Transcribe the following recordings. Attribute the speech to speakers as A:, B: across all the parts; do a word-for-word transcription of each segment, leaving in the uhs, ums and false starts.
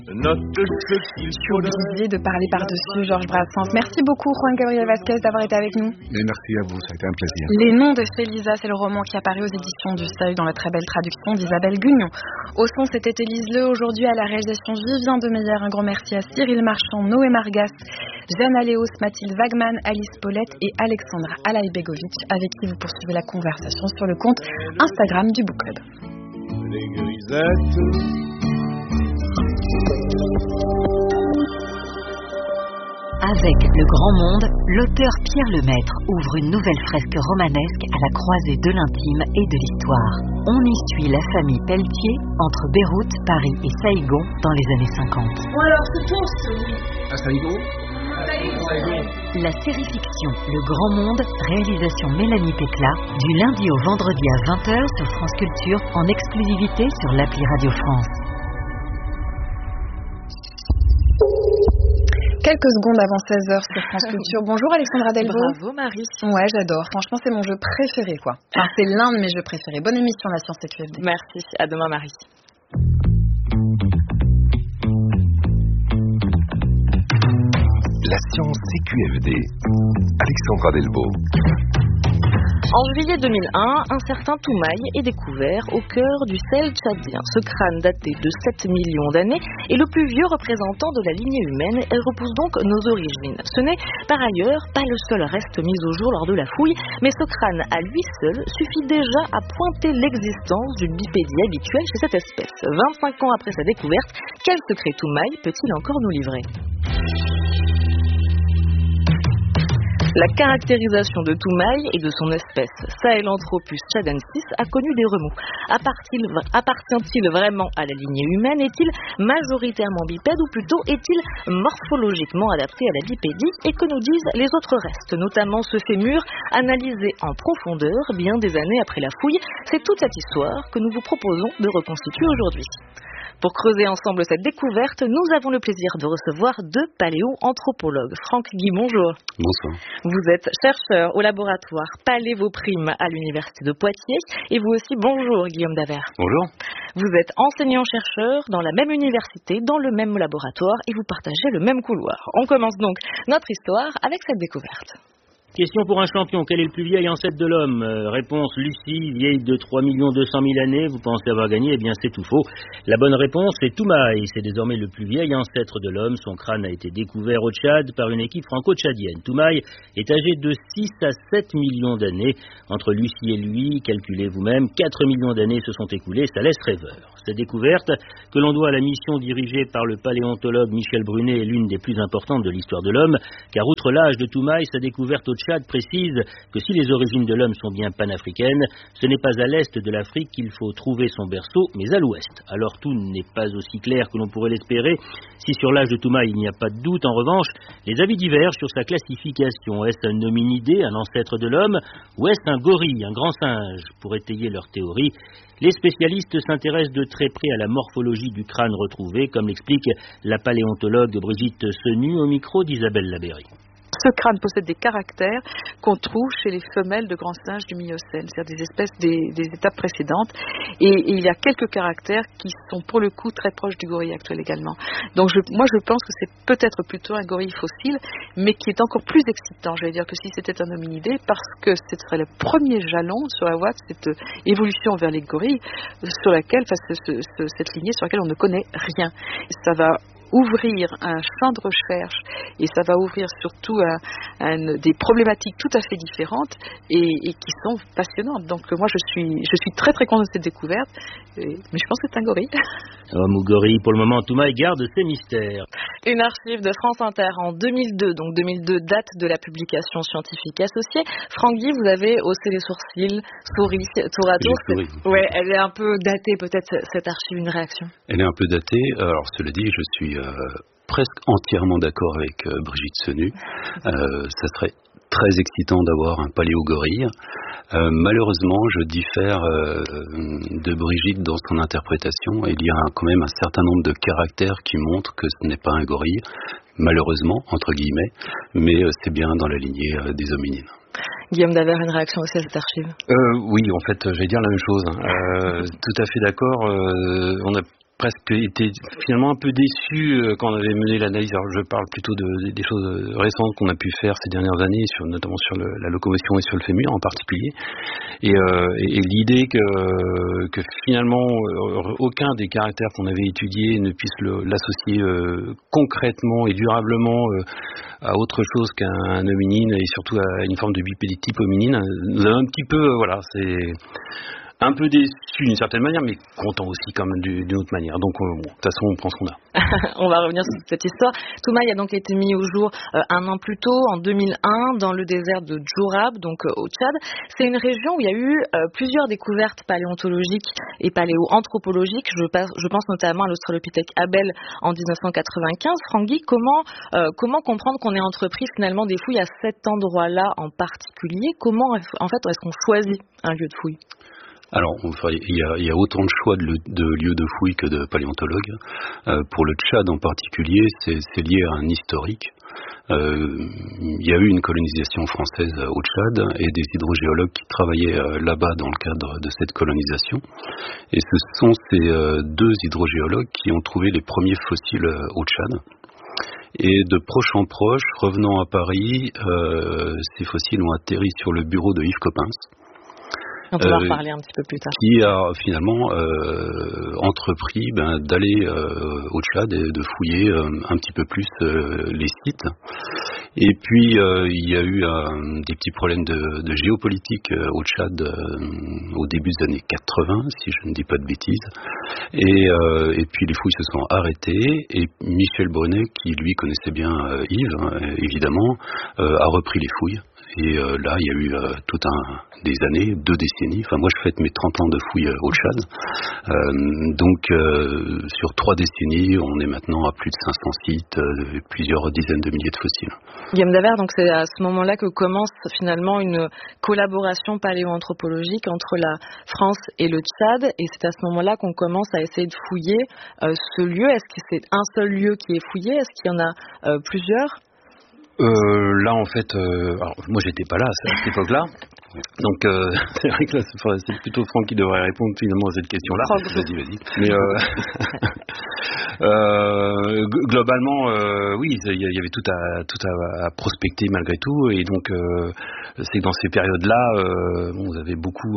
A: Je suis obligée de parler par-dessus Georges Brassens. Merci beaucoup Juan Gabriel Vázquez d'avoir été avec nous.
B: Et merci à vous, ça a été un plaisir.
A: Les noms de Félisa, c'est le roman qui apparaît aux éditions du Seuil dans la très belle traduction d'Isabelle Gugnon. Au son, c'était Élise Le. Aujourd'hui à la réalisation Vivien Demeyer. Un grand merci à Cyril Marchand, Noé Margas, Jeanne Aléos, Mathilde Wagman, Alice Paulette et Alexandra Alaïbegovic, avec qui vous poursuivez la conversation sur le compte Instagram du Book Club.
C: Les grisettes.
D: Avec Le Grand Monde, l'auteur Pierre Lemaître ouvre une nouvelle fresque romanesque à la croisée de l'intime et de l'histoire. On y suit la famille Pelletier entre Beyrouth, Paris et Saïgon dans les années cinquante.
E: Bon alors, c'est tous, oui.
B: À Saïgon ?
D: La série-fiction Le Grand Monde, réalisation Mélanie Pécla, du lundi au vendredi à vingt heures sur France Culture, en exclusivité sur l'appli Radio France.
A: Quelques secondes avant seize heures sur France Culture. Bonjour Alexandra Delvaux.
F: Bravo Marie.
A: Ouais, j'adore. Franchement, c'est mon jeu préféré, quoi. Enfin, c'est l'un de mes jeux préférés. Bonne émission, La Science et Q F D.
F: Merci. À demain Marie.
G: La Science et Q F D. Alexandra Delvaux.
F: En juillet deux mille un, un certain Toumaï est découvert au cœur du Sahel tchadien. Ce crâne daté de sept millions d'années est le plus vieux représentant de la lignée humaine. Elle repousse donc nos origines. Ce n'est par ailleurs pas le seul reste mis au jour lors de la fouille, mais ce crâne à lui seul suffit déjà à pointer l'existence d'une bipédie habituelle chez cette espèce. vingt-cinq ans après sa découverte, quel secret Toumaï peut-il encore nous livrer ? La caractérisation de Toumaï et de son espèce Sahelanthropus tchadensis a connu des remous. Appartient-il vraiment à la lignée humaine? Est-il majoritairement bipède ou plutôt est-il morphologiquement adapté à la bipédie? Et que nous disent les autres restes, notamment ce fémur analysé en profondeur bien des années après la fouille? C'est toute cette histoire que nous vous proposons de reconstituer aujourd'hui. Pour creuser ensemble cette découverte, nous avons le plaisir de recevoir deux paléoanthropologues. Franck Guy, bonjour.
H: Bonsoir.
F: Vous êtes chercheur au laboratoire Palévoprime à l'université de Poitiers. Et vous aussi, bonjour Guillaume Daver.
H: Bonjour.
F: Vous êtes enseignant-chercheur dans la même université, dans le même laboratoire et vous partagez le même couloir. On commence donc notre histoire avec cette découverte.
I: Question pour un champion, quel est le plus vieil ancêtre de l'homme? euh, Réponse, Lucie, vieille de trois millions deux cent mille années, vous pensez avoir gagné? Eh bien c'est tout faux. La bonne réponse est Toumaï, c'est désormais le plus vieil ancêtre de l'homme. Son crâne a été découvert au Tchad par une équipe franco-tchadienne. Toumaï est âgé de six à sept millions d'années. Entre Lucie et lui, calculez vous-même, quatre millions d'années se sont écoulées, ça laisse rêveur. Cette découverte, que l'on doit à la mission dirigée par le paléontologue Michel Brunet, est l'une des plus importantes de l'histoire de l'homme, car outre l'âge de Toumaï, sa découverte au Tchad précise que si les origines de l'homme sont bien panafricaines, ce n'est pas à l'est de l'Afrique qu'il faut trouver son berceau, mais à l'ouest. Alors tout n'est pas aussi clair que l'on pourrait l'espérer. Si sur l'âge de Toumaï il n'y a pas de doute, en revanche, les avis divergent sur sa classification. Est-ce un hominidé, un ancêtre de l'homme, ou est-ce un gorille, un grand singe? Pour étayer leur théorie, les spécialistes s'intéressent de très près à la morphologie du crâne retrouvé, comme l'explique la paléontologue Brigitte Senu au micro d'Isabelle Labéry.
J: Ce crâne possède des caractères qu'on trouve chez les femelles de grands singes du Miocène, c'est-à-dire des espèces des, des étapes précédentes. Et, et il y a quelques caractères qui sont pour le coup très proches du gorille actuel également. Donc je, moi je pense que c'est peut-être plutôt un gorille fossile, mais qui est encore plus excitant, j'allais dire, que si c'était un hominidé, parce que ce serait le premier jalon sur la voie de cette évolution vers les gorilles, sur laquelle, enfin, ce, ce, ce, cette lignée sur laquelle on ne connaît rien. Ça va ouvrir un champ de recherche et ça va ouvrir surtout un, un, des problématiques tout à fait différentes et, et qui sont passionnantes. Donc moi je suis, je suis très très contente de cette découverte, et, mais je pense que c'est un gorille.
I: Homme ou gorille, pour le moment Toumaï garde ses mystères.
F: Une archive de France Inter en deux mille deux, donc deux mille deux date de la publication scientifique associée. Franck Guy, vous avez haussé les sourcils, souri tour à tour. Ouais, elle est un peu datée peut-être cette archive, une réaction?
H: Elle est un peu datée, alors cela dit je suis Euh, presque entièrement d'accord avec euh, Brigitte Senu. Euh, ça serait très excitant d'avoir un paléogorille. Euh, malheureusement, je diffère euh, de Brigitte dans son interprétation. Il y a quand même un certain nombre de caractères qui montrent que ce n'est pas un gorille, malheureusement, entre guillemets, mais euh, c'est bien dans la lignée euh, des hominines.
F: Guillaume Daver, une réaction aussi à cette archive?
K: euh, Oui, en fait, j'allais dire la même chose. Euh, tout à fait d'accord. Euh, on a
H: presque été finalement un peu déçu quand on avait mené l'analyse. Alors je parle plutôt de, des choses récentes qu'on a pu faire ces dernières années, sur, notamment sur le, la locomotion et sur le fémur en particulier. Et, euh, et, et l'idée que, que finalement euh, aucun des caractères qu'on avait étudiés ne puisse le, l'associer euh, concrètement et durablement euh, à autre chose qu'un hominine et surtout à une forme de bipédie type hominine, nous a un petit peu, euh, voilà, c'est un peu déçu d'une certaine manière, mais content aussi quand même d'une autre manière. Donc, euh, bon, de toute façon, on prend ce qu'on a.
F: On va revenir sur cette histoire. Toumaï a donc été mis au jour euh, un an plus tôt, en deux mille un, dans le désert de Djourab, donc euh, au Tchad. C'est une région où il y a eu euh, plusieurs découvertes paléontologiques et paléoanthropologiques. Je, je pense notamment à l'Australopithèque Abel en dix-neuf cent quatre-vingt-quinze. Francky, comment, euh, comment comprendre qu'on ait entrepris finalement des fouilles à cet endroit-là en particulier? Comment, en fait, est-ce qu'on choisit un lieu de fouille?
H: Alors, il y, a, il y a autant de choix de, de lieux de fouilles que de paléontologues. Euh, pour le Tchad en particulier, c'est, c'est lié à un historique. Euh, il y a eu une colonisation française au Tchad et des hydrogéologues qui travaillaient euh, là-bas dans le cadre de cette colonisation. Et ce sont ces euh, deux hydrogéologues qui ont trouvé les premiers fossiles euh, au Tchad. Et de proche en proche, revenant à Paris, euh, ces fossiles ont atterri sur le bureau de Yves Coppens.
F: On va en reparler un petit peu plus tard.
H: Qui a finalement euh, entrepris ben, d'aller euh, au Tchad et de fouiller euh, un petit peu plus euh, les sites. Et puis euh, il y a eu euh, des petits problèmes de, de géopolitique euh, au Tchad euh, au début des années quatre-vingts, si je ne dis pas de bêtises. Et, euh, et puis les fouilles se sont arrêtées et Michel Brunet, qui lui connaissait bien euh, Yves, hein, évidemment, euh, a repris les fouilles. Et euh, là, il y a eu euh, tout un des années, deux décennies. Enfin, moi, je fête mes trente ans de fouilles euh, au Tchad. Euh, donc, euh, sur trois décennies, on est maintenant à plus de cinq cents sites, euh, plusieurs dizaines de milliers de fossiles.
F: Guillaume Davert, donc c'est à ce moment-là que commence finalement une collaboration paléoanthropologique entre la France et le Tchad. Et c'est à ce moment-là qu'on commence à essayer de fouiller euh, ce lieu. Est-ce que c'est un seul lieu qui est fouillé? Est-ce qu'il y en a euh, plusieurs?
H: Euh, là, en fait, euh, alors, moi, j'étais pas là à cette époque-là. Donc, euh, c'est vrai que là, c'est plutôt Franck qui devrait répondre finalement à cette question-là. Vas-y, vas-y. Mais euh, euh, globalement, euh, oui, il y avait tout à tout à, à prospecter malgré tout, et donc euh, c'est que dans ces périodes-là, euh, bon, vous avez beaucoup,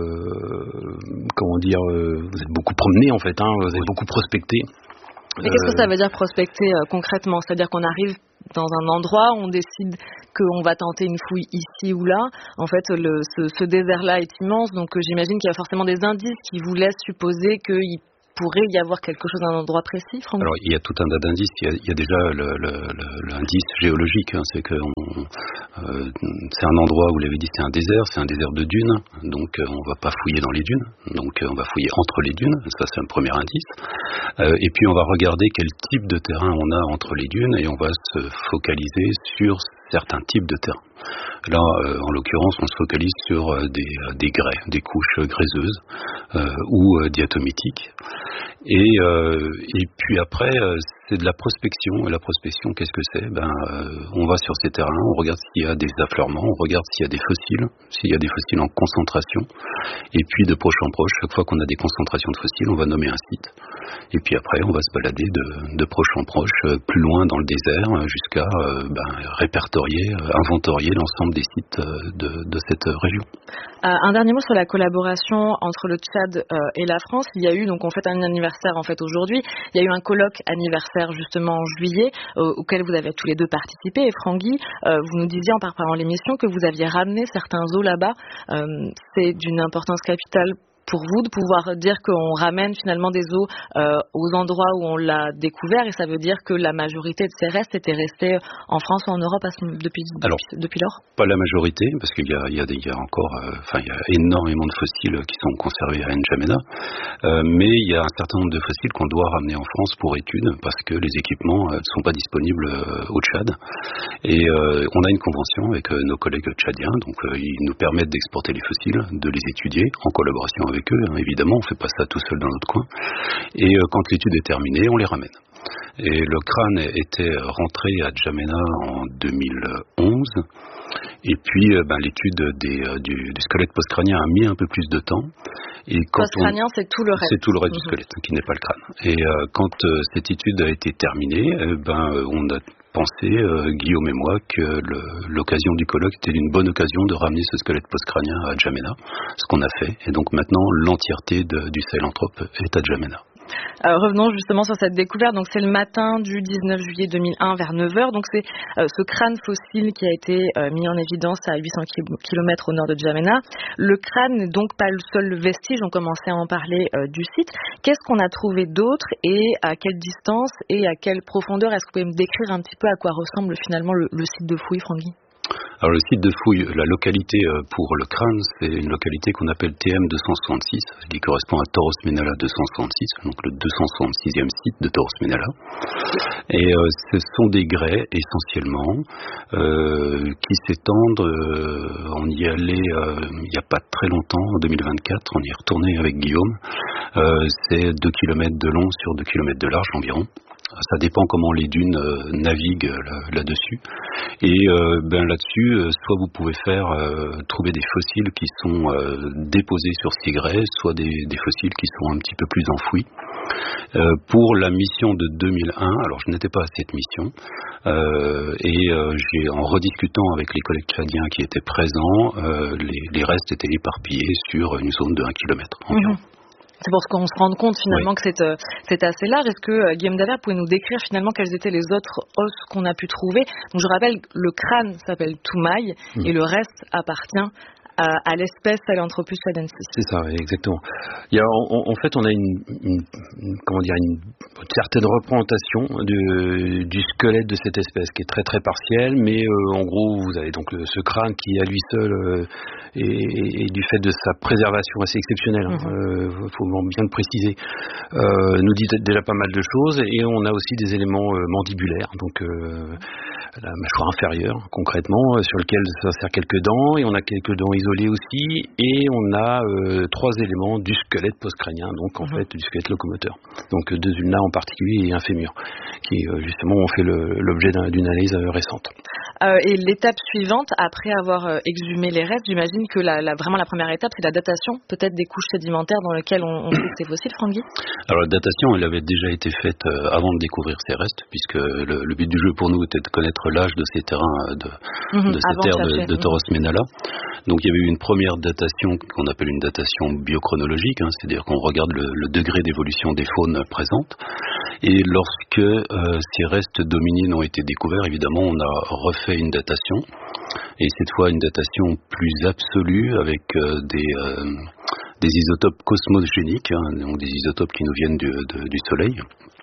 H: euh, comment dire, euh, vous êtes beaucoup promené en fait, hein, vous avez beaucoup prospecté.
F: Mais qu'est-ce que ça veut dire prospecter euh, concrètement? C'est-à-dire qu'on arrive dans un endroit, on décide qu'on va tenter une fouille ici ou là. En fait, le, ce, ce désert-là est immense, donc euh, j'imagine qu'il y a forcément des indices qui vous laissent supposer qu'il pourrait y avoir quelque chose à un endroit précis, Franck?
H: Alors, il y a tout un tas d'indices. Il y a, il y a déjà le, le, le, l'indice géologique. Hein, c'est que on, euh, c'est un endroit, vous l'avez dit, c'est un désert, c'est un désert de dunes. Donc, euh, on va pas fouiller dans les dunes. Donc, euh, on va fouiller entre les dunes. Ça, c'est un premier indice. Euh, et puis, on va regarder quel type de terrain on a entre les dunes et on va se focaliser sur certains types de terrain. Là, euh, en l'occurrence, on se focalise sur euh, des, euh, des grès, des couches gréseuses euh, ou euh, diatométiques. Et, euh, et puis après, euh, c'est de la prospection. Et la prospection, qu'est-ce que c'est? Ben, euh, on va sur ces terrains, on regarde s'il y a des affleurements, on regarde s'il y a des fossiles, s'il y a des fossiles en concentration. Et puis de proche en proche, chaque fois qu'on a des concentrations de fossiles, on va nommer un site. Et puis après, on va se balader de, de proche en proche, euh, plus loin dans le désert, euh, jusqu'à euh, ben, répertorier, euh, inventorier l'ensemble des sites euh, de, de cette région.
F: Euh, un dernier mot sur la collaboration entre le Tchad euh, et la France. Il y a eu, donc on fête un anniversaire en fait aujourd'hui, il y a eu un colloque anniversaire justement en juillet euh, auquel vous avez tous les deux participé. Et Francky, euh, vous nous disiez en préparant l'émission que vous aviez ramené certains os là-bas. Euh, c'est d'une importance capitale pour vous de pouvoir dire qu'on ramène finalement des os euh, aux endroits où on l'a découvert, et ça veut dire que la majorité de ces restes étaient restés en France ou en Europe depuis,
H: Alors,
F: depuis, depuis lors?
H: Pas la majorité, parce qu'il y a, il y a, des, il y a encore, enfin euh, il y a énormément de fossiles qui sont conservés à N'Djamena, euh, mais il y a un certain nombre de fossiles qu'on doit ramener en France pour études, parce que les équipements ne euh, sont pas disponibles euh, au Tchad. Et euh, on a une convention avec euh, nos collègues tchadiens, donc euh, ils nous permettent d'exporter les fossiles, de les étudier en collaboration avec eux, hein, évidemment, on ne fait pas ça tout seul dans notre coin. Et euh, quand l'étude est terminée, on les ramène. Et le crâne était rentré à N'Djamena en deux mille onze. Et puis, euh, ben, l'étude des, euh, du, du squelette postcrânien a mis un peu plus de temps. Et quand
F: Post-crânien, c'est tout le reste.
H: C'est tout le reste
F: mmh.
H: du squelette, qui n'est pas le crâne. Et euh, quand euh, cette étude a été terminée, eh ben, on a pensé, euh, Guillaume et moi, que le, l'occasion du colloque était une bonne occasion de ramener ce squelette post-crânien à N'Djamena, ce qu'on a fait. Et donc maintenant, l'entièreté de, du Sahelanthrope est à N'Djamena.
F: Euh, revenons justement sur cette découverte. Donc c'est le matin du dix-neuf juillet deux mille un vers neuf heures. Donc c'est euh, ce crâne fossile qui a été euh, mis en évidence à huit cents kilomètres au nord de N'Djamena. Le crâne n'est donc pas le seul vestige. On commençait à en parler euh, du site. Qu'est-ce qu'on a trouvé d'autre et à quelle distance et à quelle profondeur? Est-ce que vous pouvez me décrire un petit peu à quoi ressemble finalement le, le site de fouille, Franck Guy?
H: Alors le site de fouille, la localité pour le crâne, c'est une localité qu'on appelle T M deux cent soixante-six, qui correspond à Toros Menala deux cent soixante-six, donc le deux cent soixante-sixième site de Toros Menala. Et euh, ce sont des grès essentiellement euh, qui s'étendent, euh, on y allait euh, il n'y a pas très longtemps, en deux mille vingt-quatre, on y est retourné avec Guillaume, euh, c'est deux kilomètres de long sur deux kilomètres de large environ. Ça dépend comment les dunes euh, naviguent là, là-dessus. Et euh, ben là-dessus, euh, soit vous pouvez faire euh, trouver des fossiles qui sont euh, déposés sur ces grès, soit des, des fossiles qui sont un petit peu plus enfouis. Euh, pour la mission de deux mille un, alors je n'étais pas à cette mission, euh, et euh, j'ai, en rediscutant avec les collègues tchadiens qui étaient présents, euh, les, les restes étaient éparpillés sur une zone de un kilomètre environ.
F: Mmh. C'est pour qu'on se rende compte finalement oui. que c'est, euh, c'est assez large. Est-ce que euh, Guillaume Davert pouvait nous décrire finalement quels étaient les autres os qu'on a pu trouver? Donc je rappelle, le crâne s'appelle Toumaï mmh. et le reste appartient à, à l'espèce Sahelanthropus tchadensis.
B: C'est ça, exactement. Il y a, en, en fait, on a une, une, une comment dire, une, une certaine représentation de, du squelette de cette espèce qui est très très partielle, mais euh, en gros, vous avez donc le, ce crâne qui à lui seul euh, et, et du fait de sa préservation assez exceptionnelle, il mmh. euh, faut bien le préciser, euh, nous dit déjà pas mal de choses. Et on a aussi des éléments euh, mandibulaires, donc euh, la mâchoire inférieure concrètement, euh, sur lequel s'insèrent quelques dents, et on a quelques dents isolées aussi, et on a euh, trois éléments du squelette post-crânien, donc en mmh. fait du squelette locomoteur, donc deux ulnas en particulier et un fémur, qui euh, justement ont fait le, l'objet d'un, d'une analyse euh, récente.
F: Euh, et l'étape suivante, après avoir euh, exhumé les restes, j'imagine que la, la, vraiment la première étape, c'est la datation, peut-être des couches sédimentaires dans lesquelles on, on trouve ces fossiles, Franck Guy?
H: Alors la datation, elle avait déjà été faite euh, avant de découvrir ces restes, puisque le, le but du jeu pour nous était de connaître l'âge de ces terrains, de, mmh, de ces terres de, de Toros Menala. Donc il y avait eu une première datation qu'on appelle une datation biochronologique, hein, c'est-à-dire qu'on regarde le, le degré d'évolution des faunes présentes. Et lorsque euh, ces restes dominines ont été découverts, évidemment, on a refait une datation, et cette fois une datation plus absolue avec euh, des, euh, des isotopes cosmogéniques, hein, donc des isotopes qui nous viennent du, de, du Soleil.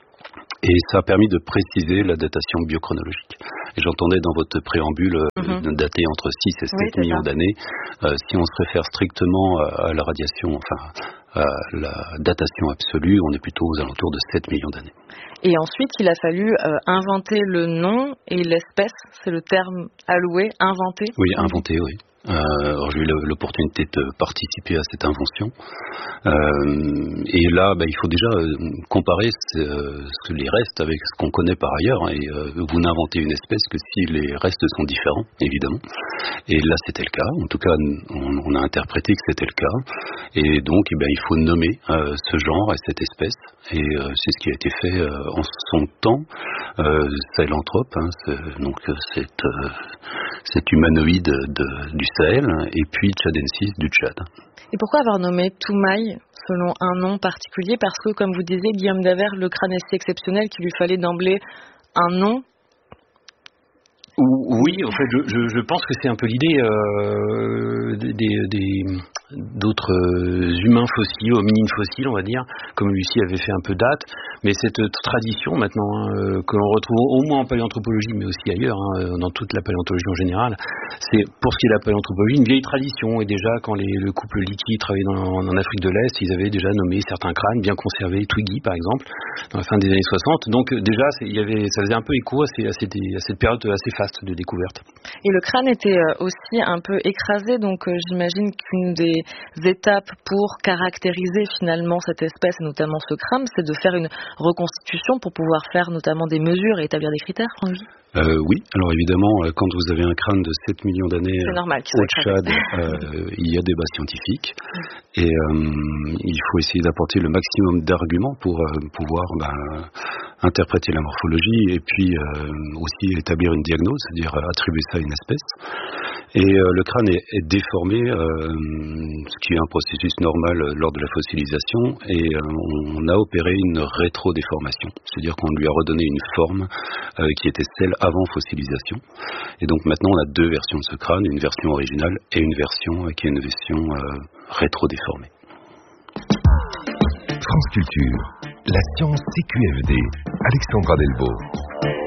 H: Et ça a permis de préciser la datation biochronologique. Et j'entendais dans votre préambule mm-hmm. euh, dater entre six et sept oui, millions ça. d'années. Euh, si on se réfère strictement à, à la radiation, enfin à la datation absolue, on est plutôt aux alentours de sept millions d'années.
F: Et ensuite, il a fallu euh, inventer le nom et l'espèce, c'est le terme alloué, inventer.
H: Oui, inventer, oui. Euh, alors j'ai eu l'opportunité de participer à cette invention euh, et là bah, il faut déjà comparer ce, ce, les restes avec ce qu'on connaît par ailleurs, et euh, vous n'inventez une espèce que si les restes sont différents, évidemment, et là c'était le cas, en tout cas on, on a interprété que c'était le cas, et donc eh ben, il faut nommer euh, ce genre et cette espèce, et euh, c'est ce qui a été fait euh, en son temps. euh, Sahelanthrope, hein, c'est, donc cet, euh, cet humanoïde de, du Sahel, et puis Tchadensis du Tchad.
F: Et pourquoi avoir nommé Toumaï selon un nom particulier? Parce que, comme vous disiez, Guillaume Davert, le crâne est si exceptionnel qu'il lui fallait d'emblée un nom.
B: Oui, en fait, je, je, je pense que c'est un peu l'idée euh, des, des, d'autres euh, humains fossiles, hominines fossiles, on va dire, comme Lucie avait fait un peu date, mais cette tradition maintenant hein, euh, que l'on retrouve au moins en paléanthropologie, mais aussi ailleurs, hein, dans toute la paléontologie en général, c'est pour ce qui est de la paléanthropologie une vieille tradition. Et déjà, quand les, le couple Leakey travaillait dans, en Afrique de l'Est, ils avaient déjà nommé certains crânes bien conservés, Twiggy par exemple, dans la fin des années soixante. Donc déjà, c'est, il y avait, ça faisait un peu écho à, ces, à, cette, à cette période assez faste de découverte.
F: Et le crâne était aussi un peu écrasé, donc euh, j'imagine qu'une des étapes pour caractériser finalement cette espèce, et notamment ce crâne, c'est de faire une reconstitution pour pouvoir faire notamment des mesures et établir des critères, Franck Guy?
H: Euh, oui, alors évidemment, quand vous avez un crâne de sept millions d'années
F: normal,
H: au Tchad, euh, il y a débat scientifique et euh, il faut essayer d'apporter le maximum d'arguments pour euh, pouvoir ben, interpréter la morphologie et puis euh, aussi établir une diagnose, c'est-à-dire attribuer ça à une espèce. Et euh, le crâne est, est déformé, euh, ce qui est un processus normal lors de la fossilisation, et euh, on a opéré une rétrodéformation, c'est-à-dire qu'on lui a redonné une forme euh, qui était celle avant fossilisation. Et donc maintenant on a deux versions de ce crâne, une version originale et une version euh, qui est une version euh, rétrodéformée.
G: France Culture, la science C Q F D, Alexandra Delvaux.